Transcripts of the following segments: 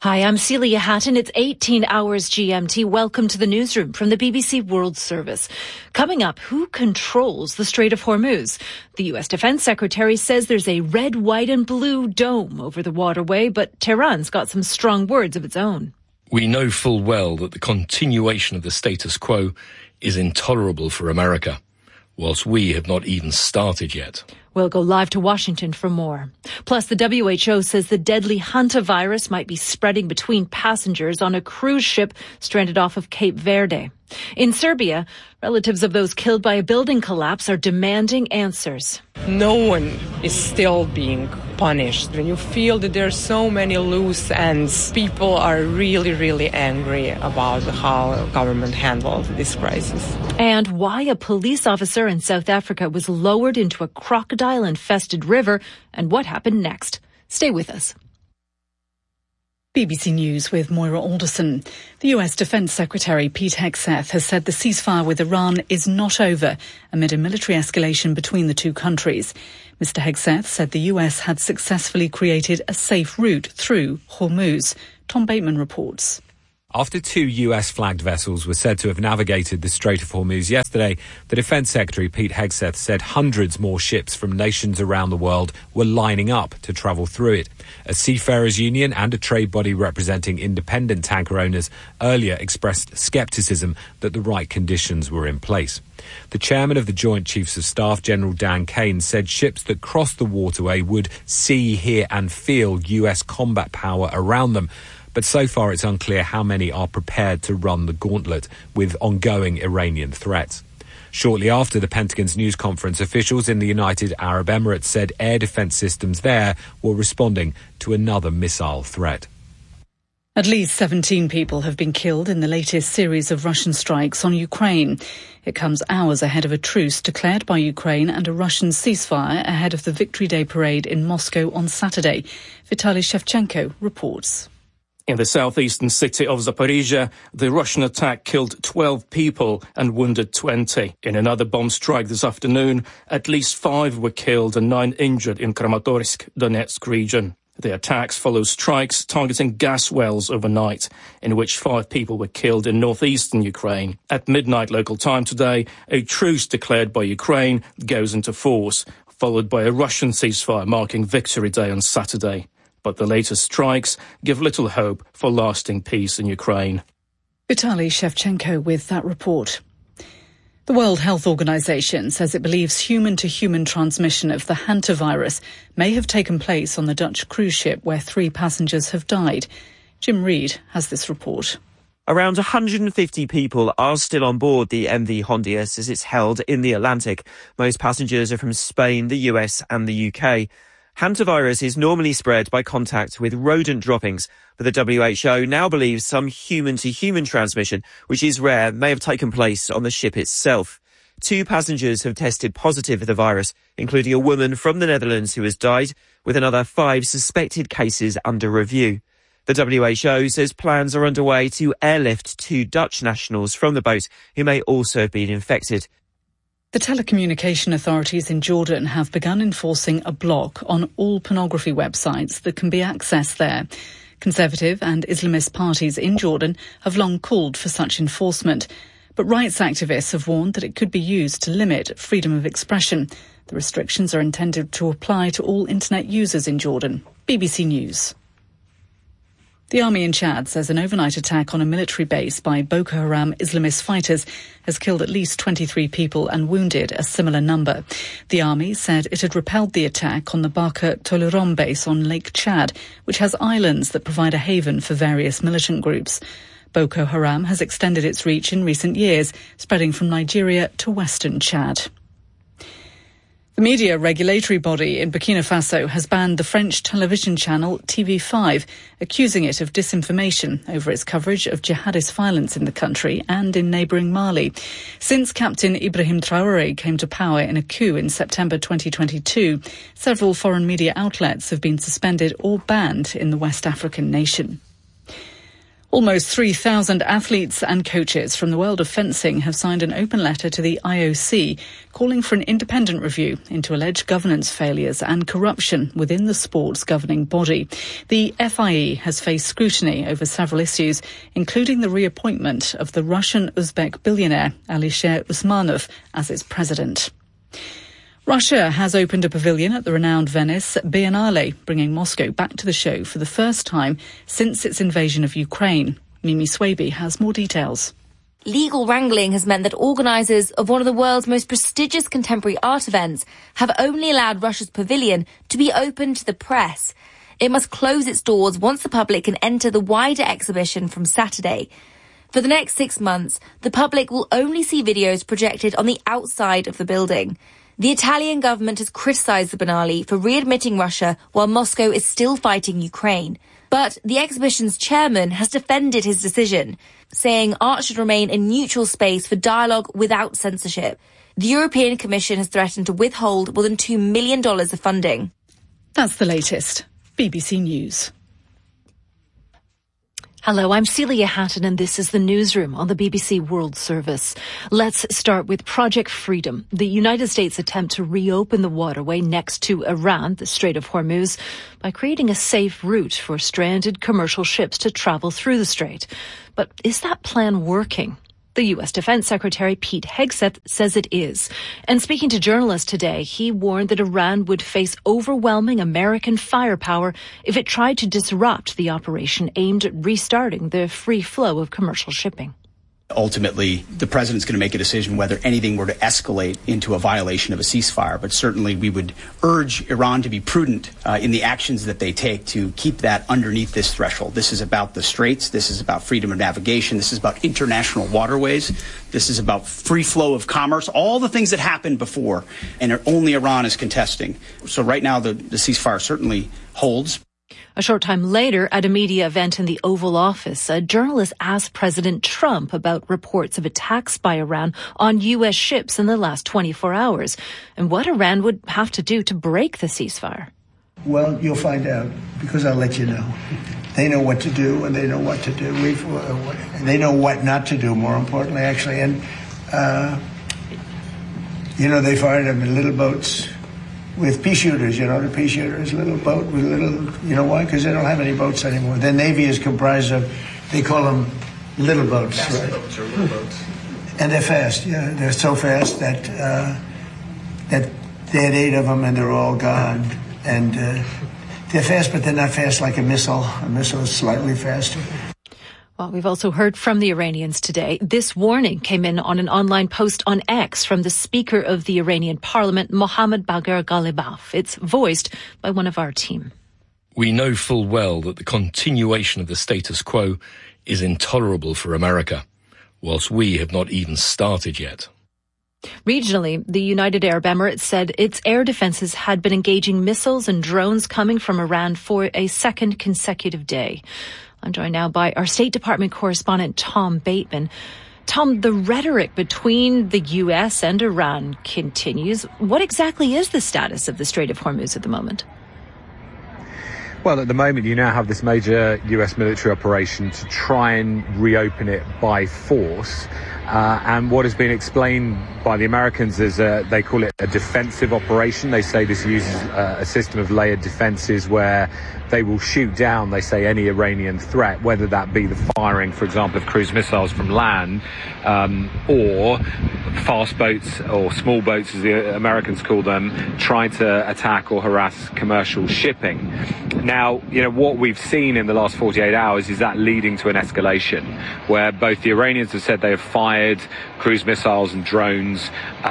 Hi, I'm Celia Hatton. It's 18 hours GMT. Welcome to the newsroom from the BBC World Service. Coming up, who controls the Strait of Hormuz? The U.S. Defense Secretary says there's a red, white and blue dome over the waterway, but Tehran's got some strong words of its own. We know full well that the continuation of the status quo is intolerable for America, whilst we have not even started yet. We'll go live to Washington for more. Plus, the WHO says the deadly hantavirus might be spreading between passengers on a cruise ship stranded off of Cape Verde. In Serbia, relatives of those killed by a building collapse are demanding answers. No one is still being punished. When you feel that there are so many loose ends, people are really, really angry about how the government handled this crisis. And why a police officer in South Africa was lowered into a crocodile-infested river and what happened next. Stay with us. BBC News with Moira Alderson. The US Defense Secretary Pete Hegseth has said the ceasefire with Iran is not over amid a military escalation between the two countries. Mr. Hegseth said the US had successfully created a safe route through Hormuz. Tom Bateman reports. After two US-flagged vessels were said to have navigated the Strait of Hormuz yesterday, the Defence Secretary Pete Hegseth said hundreds more ships from nations around the world were lining up to travel through it. A seafarers' union and a trade body representing independent tanker owners earlier expressed scepticism that the right conditions were in place. The chairman of the Joint Chiefs of Staff, General Dan Kane, said ships that crossed the waterway would see, hear and feel US combat power around them. But so far it's unclear how many are prepared to run the gauntlet with ongoing Iranian threats. Shortly after the Pentagon's news conference, officials in the United Arab Emirates said air defense systems there were responding to another missile threat. At least 17 people have been killed in the latest series of Russian strikes on Ukraine. It comes hours ahead of a truce declared by Ukraine and a Russian ceasefire ahead of the Victory Day parade in Moscow on Saturday. Vitaly Shevchenko reports. In the southeastern city of Zaporizhia, the Russian attack killed 12 people and wounded 20. In another bomb strike this afternoon, at least 5 were killed and 9 injured in Kramatorsk, Donetsk region. The attacks follow strikes targeting gas wells overnight, in which 5 people were killed in northeastern Ukraine. At midnight local time today, a truce declared by Ukraine goes into force, followed by a Russian ceasefire marking Victory Day on Saturday. But the latest strikes give little hope for lasting peace in Ukraine. Vitaly Shevchenko with that report. The World Health Organization says it believes human-to-human transmission of the hantavirus may have taken place on the Dutch cruise ship where 3 passengers have died. Jim Reid has this report. Around 150 people are still on board the MV Hondius as it's held in the Atlantic. Most passengers are from Spain, the US and the UK. Hantavirus is normally spread by contact with rodent droppings, but the WHO now believes some human-to-human transmission, which is rare, may have taken place on the ship itself. 2 passengers have tested positive for the virus, including a woman from the Netherlands who has died, with another 5 suspected cases under review. The WHO says plans are underway to airlift 2 Dutch nationals from the boat who may also have been infected. The telecommunication authorities in Jordan have begun enforcing a block on all pornography websites that can be accessed there. Conservative and Islamist parties in Jordan have long called for such enforcement, but rights activists have warned that it could be used to limit freedom of expression. The restrictions are intended to apply to all internet users in Jordan. BBC News. The army in Chad says an overnight attack on a military base by Boko Haram Islamist fighters has killed at least 23 people and wounded a similar number. The army said it had repelled the attack on the Baka Tolurom base on Lake Chad, which has islands that provide a haven for various militant groups. Boko Haram has extended its reach in recent years, spreading from Nigeria to western Chad. The media regulatory body in Burkina Faso has banned the French television channel TV5, accusing it of disinformation over its coverage of jihadist violence in the country and in neighbouring Mali. Since Captain Ibrahim Traoré came to power in a coup in September 2022, several foreign media outlets have been suspended or banned in the West African nation. Almost 3,000 athletes and coaches from the world of fencing have signed an open letter to the IOC calling for an independent review into alleged governance failures and corruption within the sport's governing body. The FIE has faced scrutiny over several issues, including the reappointment of the Russian-Uzbek billionaire Alisher Usmanov as its president. Russia has opened a pavilion at the renowned Venice Biennale, bringing Moscow back to the show for the first time since its invasion of Ukraine. Mimi Swaby has more details. Legal wrangling has meant that organisers of one of the world's most prestigious contemporary art events have only allowed Russia's pavilion to be open to the press. It must close its doors once the public can enter the wider exhibition from Saturday. For the next 6 months, the public will only see videos projected on the outside of the building. The Italian government has criticised the Biennale for readmitting Russia while Moscow is still fighting Ukraine. But the exhibition's chairman has defended his decision, saying art should remain a neutral space for dialogue without censorship. The European Commission has threatened to withhold more than $2 million of funding. That's the latest. BBC News. Hello, I'm Celia Hatton and this is the Newsroom on the BBC World Service. Let's start with Project Freedom, the United States' attempt to reopen the waterway next to Iran, the Strait of Hormuz, by creating a safe route for stranded commercial ships to travel through the strait. But is that plan working? The U.S. Defense Secretary Pete Hegseth says it is. And speaking to journalists today, he warned that Iran would face overwhelming American firepower if it tried to disrupt the operation aimed at restarting the free flow of commercial shipping. Ultimately, the president's going to make a decision whether anything were to escalate into a violation of a ceasefire. But certainly we would urge Iran to be prudent in the actions that they take to keep that underneath this threshold. This is about the straits. This is about freedom of navigation. This is about international waterways. This is about free flow of commerce, all the things that happened before, and only Iran is contesting. So right now, the ceasefire certainly holds. A short time later, at a media event in the Oval Office, a journalist asked President Trump about reports of attacks by Iran on U.S. ships in the last 24 hours and what Iran would have to do to break the ceasefire. Well, you'll find out, because I'll let you know. They know what to do and they know what to do. They know what not to do, more importantly, actually. And, they fired them in little boats. With pea shooters, the pea shooters, little boat with little, why? Because they don't have any boats anymore. Their Navy is comprised of, they call them little boats, right? Boats or little boats. And they're fast, yeah. They're so fast that they had 8 of them and they're all gone. And they're fast, but they're not fast like a missile. A missile is slightly faster. Well, we've also heard from the Iranians today. This warning came in on an online post on X from the Speaker of the Iranian Parliament, Mohammad Bagher Ghalibaf. It's voiced by one of our team. We know full well that the continuation of the status quo is intolerable for America, whilst we have not even started yet. Regionally, the United Arab Emirates said its air defenses had been engaging missiles and drones coming from Iran for a second consecutive day. I'm joined now by our State Department correspondent, Tom Bateman. Tom, the rhetoric between the U.S. and Iran continues. What exactly is the status of the Strait of Hormuz at the moment? Well, at the moment, you now have this major U.S. military operation to try and reopen it by force. And what has been explained by the Americans is they call it a defensive operation. They say this uses a system of layered defenses where they will shoot down, they say, any Iranian threat, whether that be the firing, for example, of cruise missiles from land, or fast boats or small boats, as the Americans call them, trying to attack or harass commercial shipping. Now, what we've seen in the last 48 hours is that leading to an escalation where both the Iranians have said they have fired cruise missiles and drones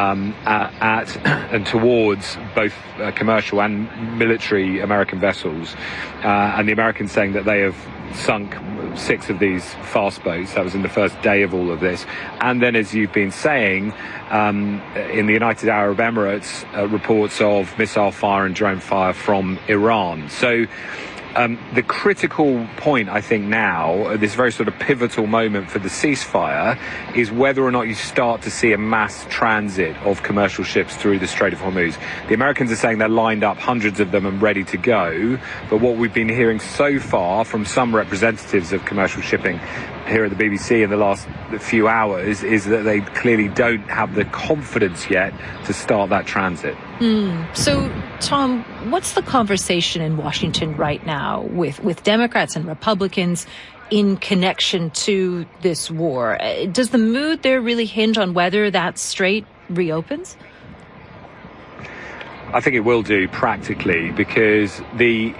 at and towards both commercial and military American vessels. And the Americans saying that they have sunk 6 of these fast boats. That was in the first day of all of this. And then, as you've been saying, in the United Arab Emirates, reports of missile fire and drone fire from Iran. So The critical point, I think now, this very sort of pivotal moment for the ceasefire, is whether or not you start to see a mass transit of commercial ships through the Strait of Hormuz. The Americans are saying they're lined up, hundreds of them, and ready to go. But what we've been hearing so far from some representatives of commercial shipping here at the BBC in the last few hours is that they clearly don't have the confidence yet to start that transit. So, Tom, what's the conversation in Washington right now with Democrats and Republicans in connection to this war? Does the mood there really hinge on whether that strait reopens? I think it will do practically, because the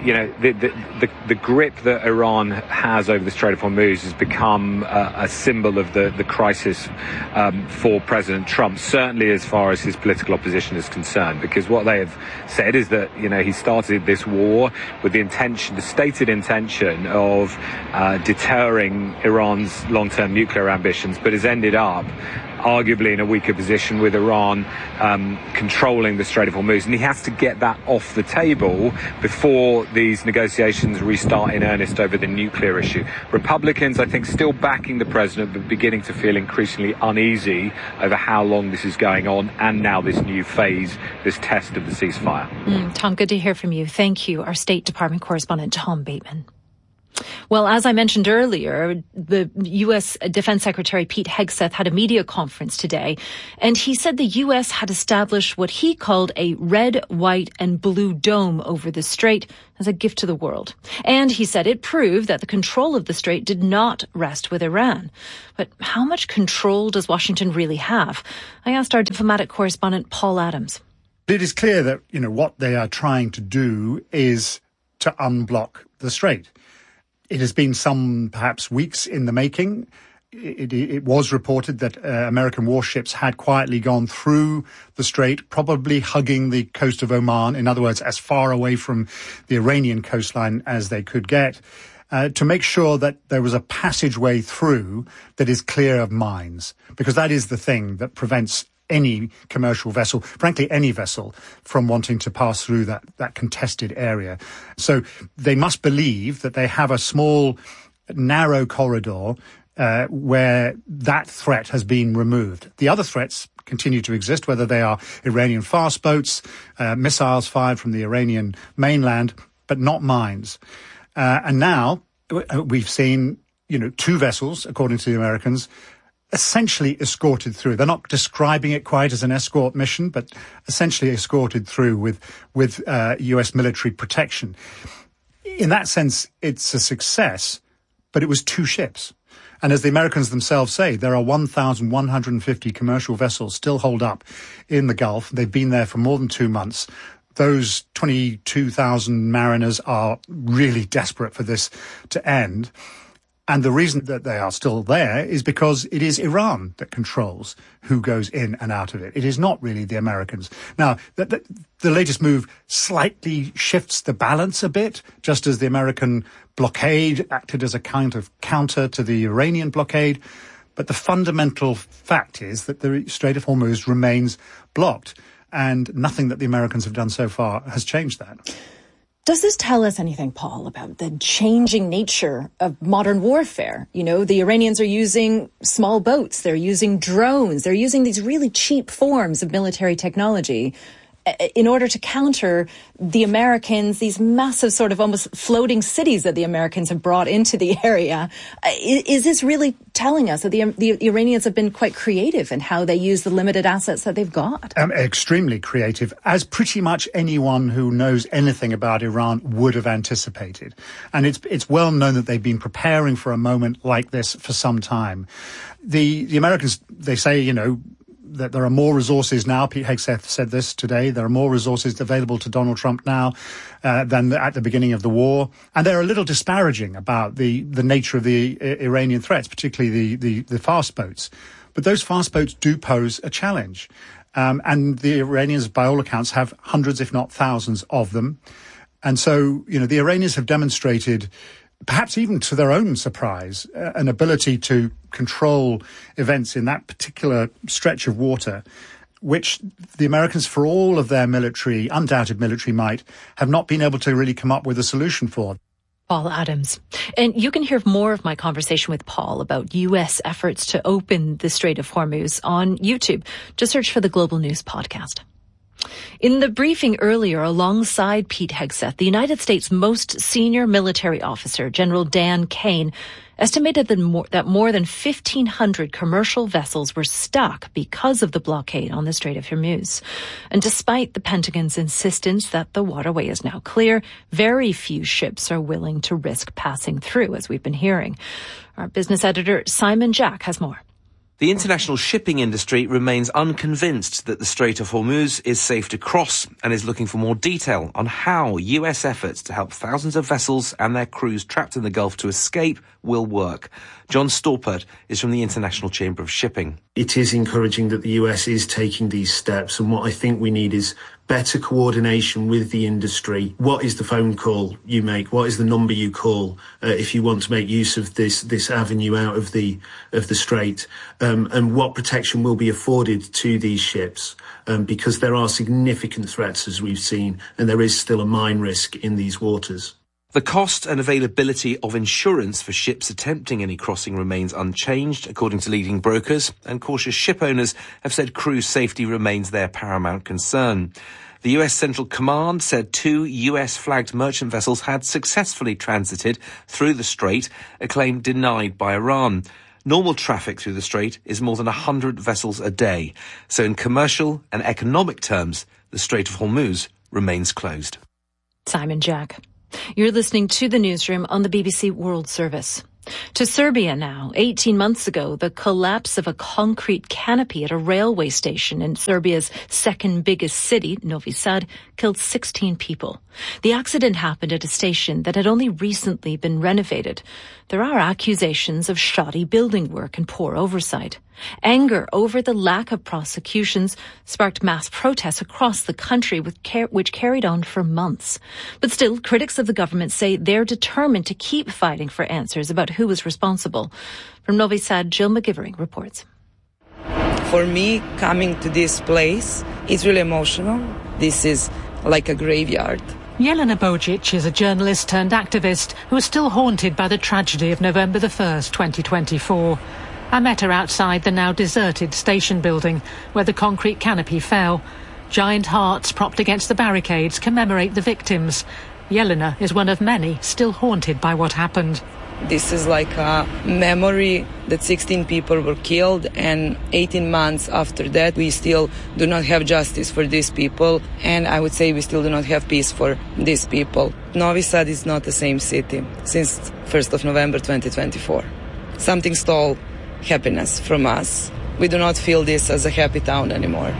grip that Iran has over the Strait of Hormuz has become a symbol of the crisis for President Trump, certainly as far as his political opposition is concerned, because what they have said is that, he started this war with the stated intention of deterring Iran's long-term nuclear ambitions, but has ended up arguably in a weaker position with Iran controlling the Strait of Hormuz. And he has to get that off the table before these negotiations restart in earnest over the nuclear issue. Republicans, I think, still backing the president, but beginning to feel increasingly uneasy over how long this is going on, and now this new phase, this test of the ceasefire. Tom, good to hear from you. Thank you. Our State Department correspondent, Tom Bateman. Well, as I mentioned earlier, the U.S. Defense Secretary Pete Hegseth had a media conference today, and he said the U.S. had established what he called a red, white, and blue dome over the strait as a gift to the world. And he said it proved that the control of the strait did not rest with Iran. But how much control does Washington really have? I asked our diplomatic correspondent Paul Adams. It is clear that, what they are trying to do is to unblock the strait. It has been some, perhaps, weeks in the making. It was reported that American warships had quietly gone through the strait, probably hugging the coast of Oman, in other words, as far away from the Iranian coastline as they could get, to make sure that there was a passageway through that is clear of mines, because that is the thing that prevents any commercial vessel, frankly, any vessel, from wanting to pass through that contested area. So they must believe that they have a small, narrow corridor where that threat has been removed. The other threats continue to exist, whether they are Iranian fast boats, missiles fired from the Iranian mainland, but not mines. And now we've seen, two vessels, according to the Americans, essentially escorted through. They're not describing it quite as an escort mission, but essentially escorted through with US military protection. In that sense, it's a success, but it was two ships. And as the Americans themselves say, there are 1,150 commercial vessels still holed up in the Gulf. They've been there for more than 2 months. Those 22,000 mariners are really desperate for this to end. And the reason that they are still there is because it is Iran that controls who goes in and out of it. It is not really the Americans. Now, the latest move slightly shifts the balance a bit, just as the American blockade acted as a kind of counter to the Iranian blockade. But the fundamental fact is that the Strait of Hormuz remains blocked, and nothing that the Americans have done so far has changed that. Does this tell us anything, Paul, about the changing nature of modern warfare? The Iranians are using small boats. They're using drones. They're using these really cheap forms of military technology in order to counter the Americans, these massive sort of almost floating cities that the Americans have brought into the area. Is this really telling us that the Iranians have been quite creative in how they use the limited assets that they've got? Extremely creative, as pretty much anyone who knows anything about Iran would have anticipated. And it's well known that they've been preparing for a moment like this for some time. The Americans, they say, that there are more resources now. Pete Hegseth said this today. There are more resources available to Donald Trump now than at the beginning of the war. And they're a little disparaging about the nature of the Iranian threats, particularly the fast boats. But those fast boats do pose a challenge. And the Iranians, by all accounts, have hundreds, if not thousands of them. And so, the Iranians have demonstrated, perhaps even to their own surprise, an ability to control events in that particular stretch of water, which the Americans, for all of their undoubted military might, have not been able to really come up with a solution for. Paul Adams. And you can hear more of my conversation with Paul about U.S. efforts to open the Strait of Hormuz on YouTube. Just search for the Global News podcast. In the briefing earlier, alongside Pete Hegseth, the United States' most senior military officer, General Dan Kane, estimated that more than 1,500 commercial vessels were stuck because of the blockade on the Strait of Hormuz. And despite the Pentagon's insistence that the waterway is now clear, very few ships are willing to risk passing through, as we've been hearing. Our business editor, Simon Jack, has more. The international shipping industry remains unconvinced that the Strait of Hormuz is safe to cross and is looking for more detail on how US efforts to help thousands of vessels and their crews trapped in the Gulf to escape will work. John Storpert is from the International Chamber of Shipping. It is encouraging that the US is taking these steps, and what I think we need is better coordination with the industry. What is the phone call you make? What is the number you call if you want to make use of this avenue out of the strait? And what protection will be afforded to these ships? Because there are significant threats, as we've seen, and there is still a mine risk in these waters. The cost and availability of insurance for ships attempting any crossing remains unchanged, according to leading brokers, and cautious ship owners have said crew safety remains their paramount concern. The US Central Command said 2 US-flagged merchant vessels had successfully transited through the strait, a claim denied by Iran. Normal traffic through the strait is more than 100 vessels a day, so in commercial and economic terms, the Strait of Hormuz remains closed. Simon Jack. You're listening to the newsroom on the BBC World Service. To Serbia now. 18 months ago, the collapse of a concrete canopy at a railway station in Serbia's second biggest city, Novi Sad, killed 16 people. The accident happened at a station that had only recently been renovated. There are accusations of shoddy building work and poor oversight. Anger over the lack of prosecutions sparked mass protests across the country, which carried on for months. But still, critics of the government say they're determined to keep fighting for answers about who was responsible. From Novi Sad, Jill McGivering reports. For me, coming to this place is really emotional. This is like a graveyard. Jelena Bojic is a journalist turned activist who is still haunted by the tragedy of November the 1st, 2024. I met her outside the now deserted station building where the concrete canopy fell. Giant hearts propped against the barricades commemorate the victims. Jelena is one of many still haunted by what happened. This is like a memory that 16 people were killed, and 18 months after that we still do not have justice for these people, and I would say we still do not have peace for these people. Novi Sad is not the same city since 1st of November 2024. Something stole happiness from us. We do not feel this as a happy town anymore.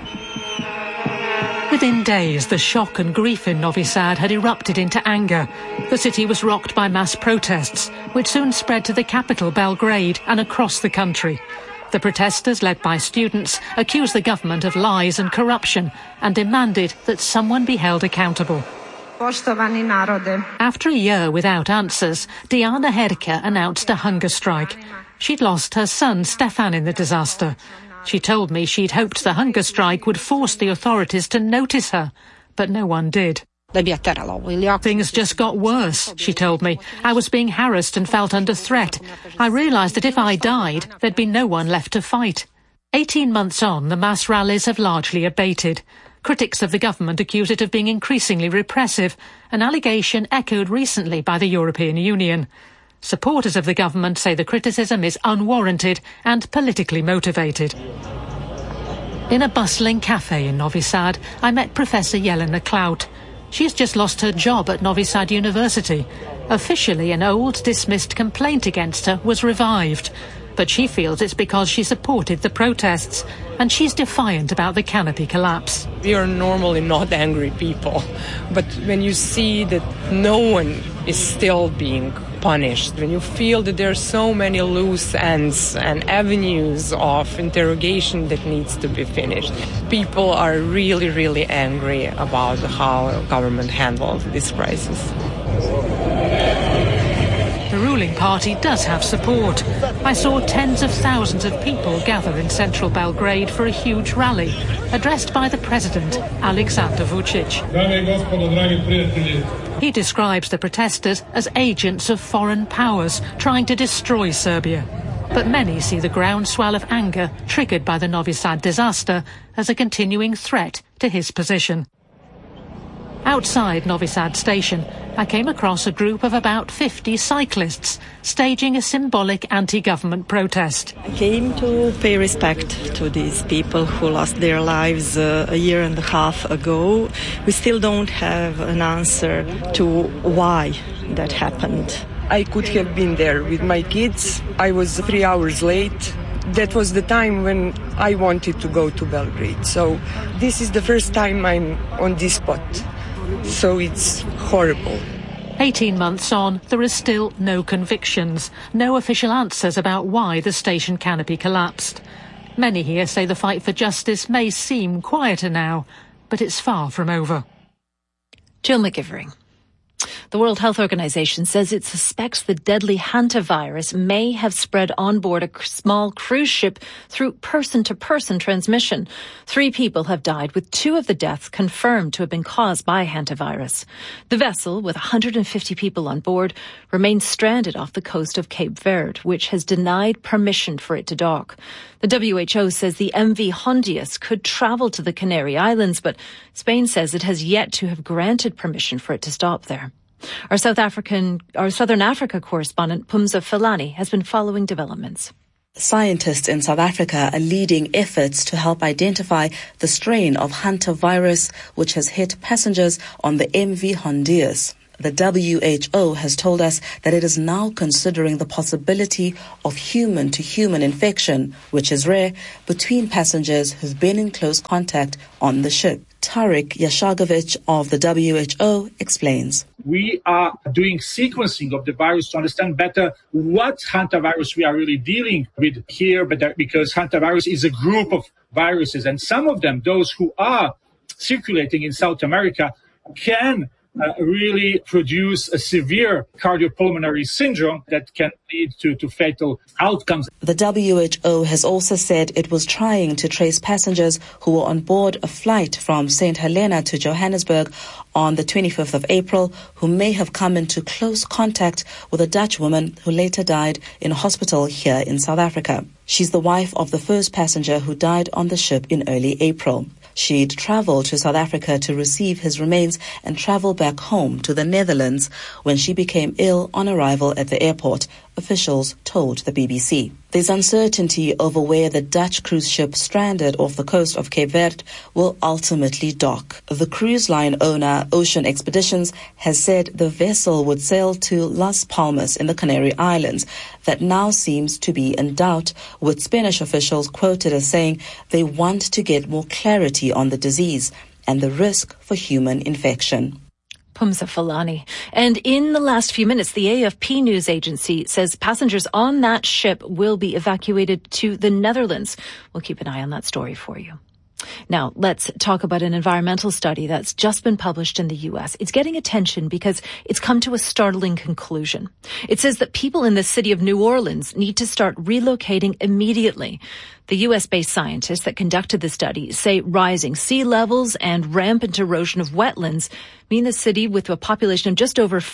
Within days, the shock and grief in Novi Sad had erupted into anger. The city was rocked by mass protests, which soon spread to the capital, Belgrade, and across the country. The protesters, led by students, accused the government of lies and corruption and demanded that someone be held accountable. After a year without answers, Diana Herka announced a hunger strike. She'd lost her son, Stefan, in the disaster. She told me she'd hoped the hunger strike would force the authorities to notice her, but no one did. Things just got worse, she told me. I was being harassed and felt under threat. I realised that if I died, there'd be no one left to fight. 18 months on, the mass rallies have largely abated. Critics of the government accuse it of being increasingly repressive, an allegation echoed recently by the European Union. Supporters of the government say the criticism is unwarranted and politically motivated. In a bustling cafe in Novi Sad, I met Professor Jelena Klaut. She's just lost her job at Novi Sad University. Officially, an old dismissed complaint against her was revived, but she feels it's because she supported the protests, and she's defiant about the canopy collapse. We are normally not angry people, but when you see that no one is still being punished, when you feel that there are so many loose ends and avenues of interrogation that needs to be finished, people are really, really angry about how government handled this crisis. The ruling party does have support. I saw tens of thousands of people gather in central Belgrade for a huge rally, addressed by the president, Aleksandar Vučić. He describes the protesters as agents of foreign powers trying to destroy Serbia. But many see the groundswell of anger triggered by the Novi Sad disaster as a continuing threat to his position. Outside Novi Sad station, I came across a group of about 50 cyclists staging a symbolic anti-government protest. I came to pay respect to these people who lost their lives a year and a half ago. We still don't have an answer to why that happened. I could have been there with my kids. I was 3 hours late. That was the time when I wanted to go to Belgrade. So this is the first time I'm on this spot. So it's horrible. 18 months on, there is still no convictions, no official answers about why the station canopy collapsed. Many here say the fight for justice may seem quieter now, but it's far from over. Jill McGivering. The World Health Organization says it suspects the deadly hantavirus may have spread on board a small cruise ship through person-to-person transmission. 3 people have died, with 2 of the deaths confirmed to have been caused by hantavirus. The vessel, with 150 people on board, remains stranded off the coast of Cape Verde, which has denied permission for it to dock. The WHO says the MV Hondius could travel to the Canary Islands, but Spain says it has yet to have granted permission for it to stop there. Our Southern Africa correspondent, Pumza Falani, has been following developments. Scientists in South Africa are leading efforts to help identify the strain of hantavirus which has hit passengers on the MV Hondius. The WHO has told us that it is now considering the possibility of human-to-human infection, which is rare, between passengers who've been in close contact on the ship. Tarek Yashagovich of the WHO explains. We are doing sequencing of the virus to understand better what hantavirus we are really dealing with here, because hantavirus is a group of viruses, and some of them, those who are circulating in South America, can really produce a severe cardiopulmonary syndrome that can lead to fatal outcomes. The WHO has also said it was trying to trace passengers who were on board a flight from St. Helena to Johannesburg on the 25th of April who may have come into close contact with a Dutch woman who later died in a hospital here in South Africa. She's the wife of the first passenger who died on the ship in early April. She'd traveled to South Africa to receive his remains and travel back home to the Netherlands when she became ill on arrival at the airport, officials told the BBC. There's uncertainty over where the Dutch cruise ship stranded off the coast of Cape Verde will ultimately dock. The cruise line owner, Ocean Expeditions, has said the vessel would sail to Las Palmas in the Canary Islands. That now seems to be in doubt, with Spanish officials quoted as saying they want to get more clarity on the disease and the risk for human infection. Pumza Falani. And in the last few minutes, the AFP news agency says passengers on that ship will be evacuated to the Netherlands. We'll keep an eye on that story for you. Now, let's talk about an environmental study that's just been published in the U.S. It's getting attention because it's come to a startling conclusion. It says that people in the city of New Orleans need to start relocating immediately. The U.S.-based scientists that conducted the study say rising sea levels and rampant erosion of wetlands mean the city, with a population of just under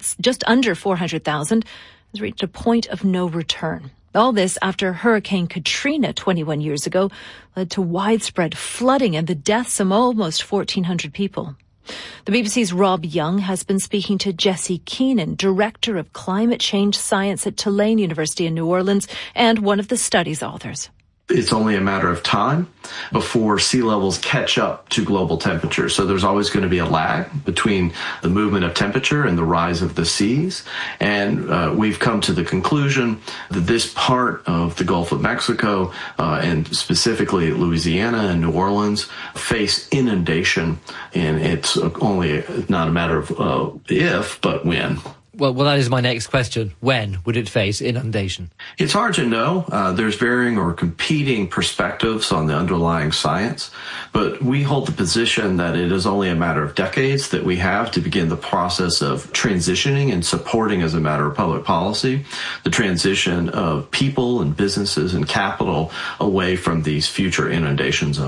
400,000, has reached a point of no return. All this after Hurricane Katrina 21 years ago led to widespread flooding and the deaths of almost 1,400 people. The BBC's Rob Young has been speaking to Jesse Keenan, Director of Climate Change Science at Tulane University in New Orleans and one of the study's authors. It's only a matter of time before sea levels catch up to global temperature. So there's always going to be a lag between the movement of temperature and the rise of the seas. And we've come to the conclusion that this part of the Gulf of Mexico, and specifically Louisiana and New Orleans, face inundation. And it's only not a matter of if, but when. Well, that is my next question. When would it face inundation? It's hard to know. There's varying or competing perspectives on the underlying science, but we hold the position that it is only a matter of decades that we have to begin the process of transitioning and supporting, as a matter of public policy, the transition of people and businesses and capital away from these future inundation zones.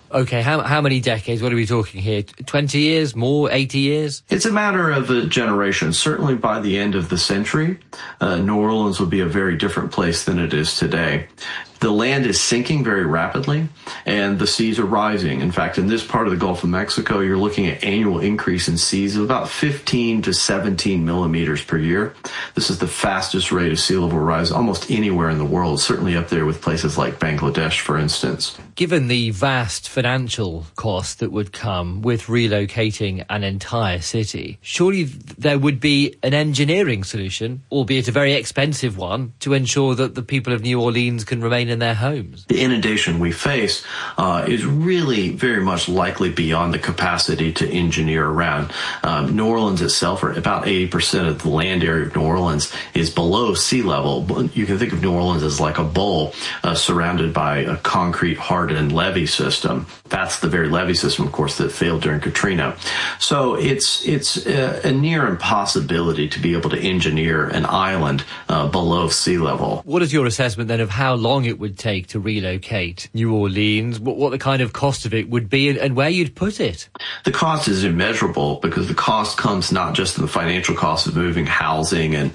OK, how many decades? What are we talking here? 20 years? More? 80 years? It's a matter of a generation. Certainly by the end of the century, New Orleans will be a very different place than it is today. The land is sinking very rapidly, and the seas are rising. In fact, in this part of the Gulf of Mexico, you're looking at annual increase in seas of about 15 to 17 millimeters per year. This is the fastest rate of sea level rise almost anywhere in the world, certainly up there with places like Bangladesh, for instance. Given the vast financial cost that would come with relocating an entire city, surely there would be an engineering solution, albeit a very expensive one, to ensure that the people of New Orleans can remain in their homes. The inundation we face is really very much likely beyond the capacity to engineer around. New Orleans itself, or about 80% of the land area of New Orleans, is below sea level. You can think of New Orleans as like a bowl surrounded by a concrete hardened levee system. That's the very levee system, of course, that failed during Katrina. So it's a near impossibility to be able to engineer an island below sea level. What is your assessment then of how long it would take to relocate New Orleans, what the kind of cost of it would be, and where you'd put it? The cost is immeasurable because the cost comes not just in the financial cost of moving housing and,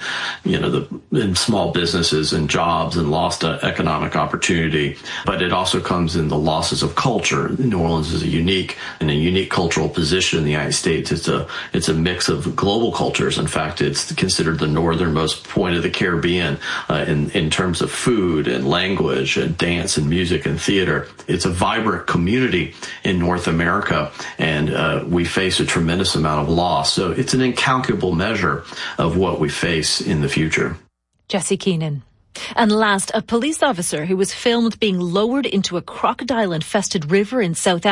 in small businesses and jobs and lost economic opportunity, but it also comes in the losses of culture. New Orleans is in a unique cultural position in the United States. It's a mix of global cultures. In fact, it's considered the northernmost point of the Caribbean in terms of food and language and dance and music and theater. It's a vibrant community in North America, and we face a tremendous amount of loss. So it's an incalculable measure of what we face in the future. Jesse Keenan. And last, a police officer who was filmed being lowered into a crocodile-infested river in South